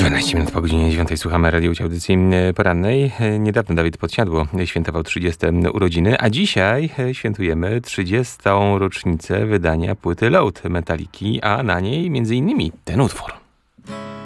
12 minut po godzinie 9 słuchamy radiowej audycji porannej. Niedawno Dawid Podsiadło świętował 30. urodziny, a dzisiaj świętujemy 30. rocznicę wydania płyty Load Metaliki, a na niej m.in. ten utwór.